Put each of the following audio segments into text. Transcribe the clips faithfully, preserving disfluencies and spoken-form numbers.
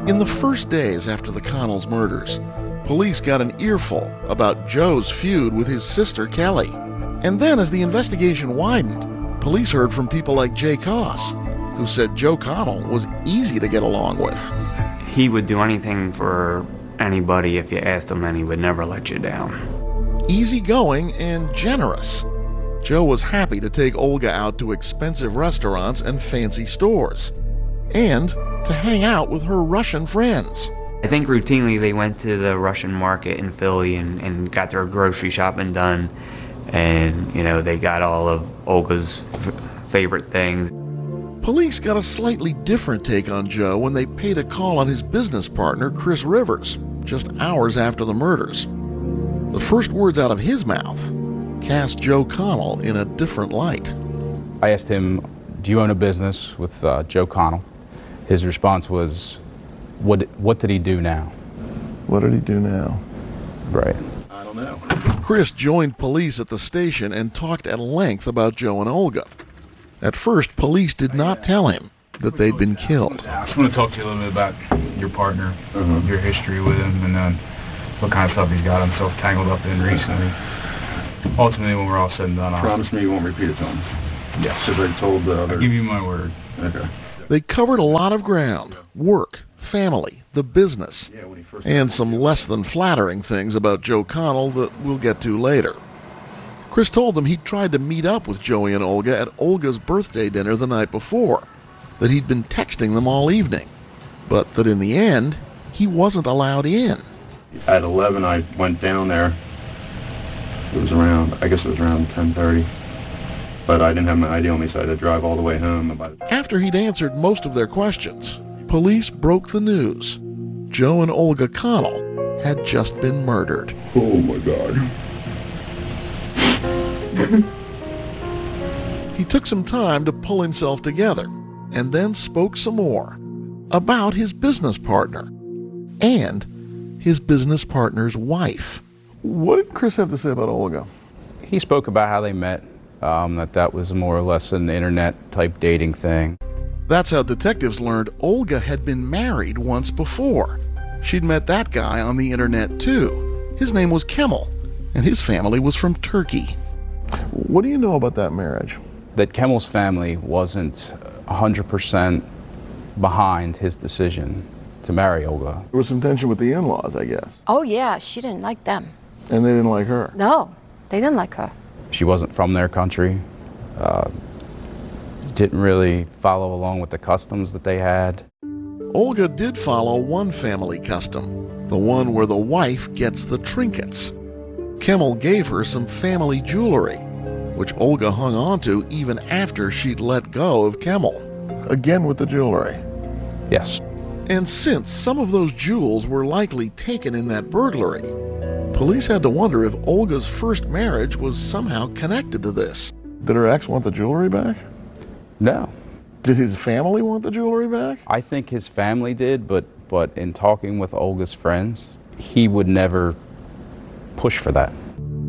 In the first days after the Connells murders, police got an earful about Joe's feud with his sister Kelly. And then as the investigation widened, police heard from people like Jay Koss, who said Joe Connell was easy to get along with. He would do anything for anybody if you asked him, and he would never let you down. Easygoing and generous. Joe was happy to take Olga out to expensive restaurants and fancy stores, and to hang out with her Russian friends. I think routinely they went to the Russian market in Philly and, and got their grocery shopping done, and, you know, they got all of Olga's f- favorite things. Police got a slightly different take on Joe when they paid a call on his business partner, Chris Rivers, just hours after the murders. The first words out of his mouth cast Joe Connell in a different light. I asked him, do you own a business with uh, Joe Connell? His response was, what, what did he do now? What did he do now? Right. I don't know. Chris joined police at the station and talked at length about Joe and Olga. At first, police did not tell him that they'd been killed. I just want to talk to you a little bit about your partner, uh-huh. your history with him, and then what kind of stuff he's got himself tangled up in recently. Ultimately, when we're all said and done, I'll... Promise me you won't repeat it to him. Yes. Because I told the other... I'll give you my word. Okay. They covered a lot of ground: work, family, the business, and some less than flattering things about Joe Connell that we'll get to later. Chris told them he'd tried to meet up with Joey and Olga at Olga's birthday dinner the night before, that he'd been texting them all evening, but that in the end, he wasn't allowed in. At eleven, I went down there. It was around, I guess it was around ten thirty. But I didn't have my I D on me, so I had to drive all the way home. About After he'd answered most of their questions, police broke the news. Joe and Olga Connell had just been murdered. Oh my God. He took some time to pull himself together and then spoke some more about his business partner and his business partner's wife. What did Chris have to say about Olga? He spoke about how they met, um, that that was more or less an internet-type dating thing. That's how detectives learned Olga had been married once before. She'd met that guy on the internet too. His name was Kemal, and his family was from Turkey. What do you know about that marriage? That Kemal's family wasn't one hundred percent behind his decision to marry Olga. There was some tension with the in-laws, I guess. Oh yeah, she didn't like them. And they didn't like her? No, they didn't like her. She wasn't from their country, uh, didn't really follow along with the customs that they had. Olga did follow one family custom, the one where the wife gets the trinkets. Kemal gave her some family jewelry, which Olga hung on to even after she'd let go of Kemal. Again with the jewelry. Yes. And since some of those jewels were likely taken in that burglary, police had to wonder if Olga's first marriage was somehow connected to this. Did her ex want the jewelry back? No. Did his family want the jewelry back? I think his family did, but, but in talking with Olga's friends, he would never push for that.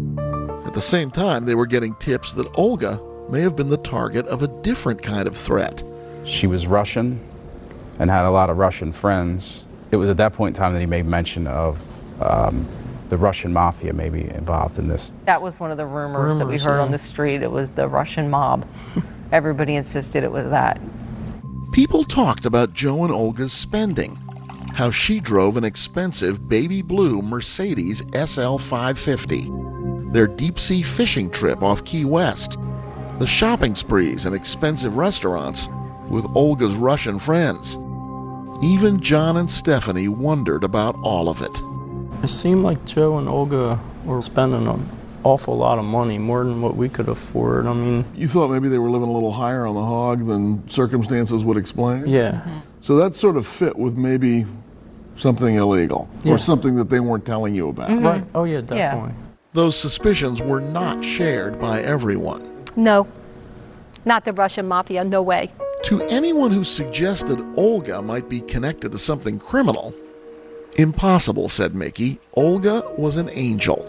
At the same time, they were getting tips that Olga may have been the target of a different kind of threat. She was Russian and had a lot of Russian friends. It was at that point in time that he made mention of um, the Russian mafia maybe involved in this. That was one of the rumors, rumors that we heard yeah. on the street. It was the Russian mob. Everybody insisted it was that. People talked about Joe and Olga's spending, how she drove an expensive baby blue Mercedes S L five fifty, their deep-sea fishing trip off Key West, the shopping sprees and expensive restaurants with Olga's Russian friends. Even John and Stephanie wondered about all of it. It seemed like Joe and Olga were spending an awful lot of money, more than what we could afford. I mean... You thought maybe they were living a little higher on the hog than circumstances would explain? Yeah. Mm-hmm. So that sort of fit with maybe something illegal, yeah. or something that they weren't telling you about. Mm-hmm. Right. Oh yeah, definitely. Yeah. Those suspicions were not shared by everyone. No, not the Russian mafia, no way. To anyone who suggested Olga might be connected to something criminal, impossible, said Mickey. Olga was an angel.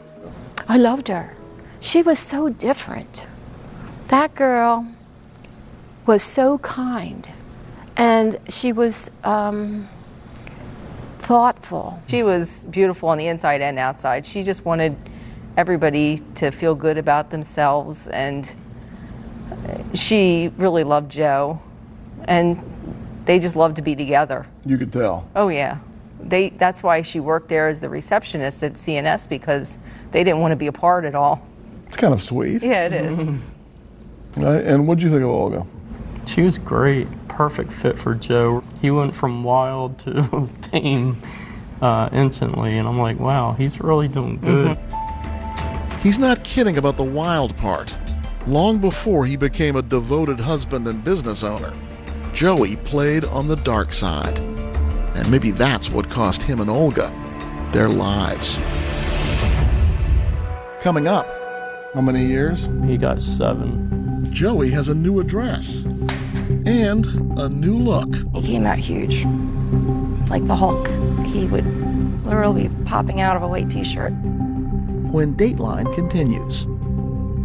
I loved her. She was so different. That girl was so kind. And she was, um, thoughtful. She was beautiful on the inside and outside. She just wanted everybody to feel good about themselves, and she really loved Joe, and they just loved to be together. You could tell. Oh yeah. They, that's why she worked there as the receptionist at C N S, because they didn't want to be apart at all. It's kind of sweet. Yeah, it is. Right, and what did you think of Olga? She was great, perfect fit for Joe. He went from wild to tame uh, instantly, and I'm like, wow, he's really doing good. Mm-hmm. He's not kidding about the wild part. Long before he became a devoted husband and business owner, Joey played on the dark side. And maybe that's what cost him and Olga their lives. Coming up. How many years? He got seven. Joey has a new address and a new look. He came out huge, like the Hulk. He would literally be popping out of a white t-shirt. When Dateline continues.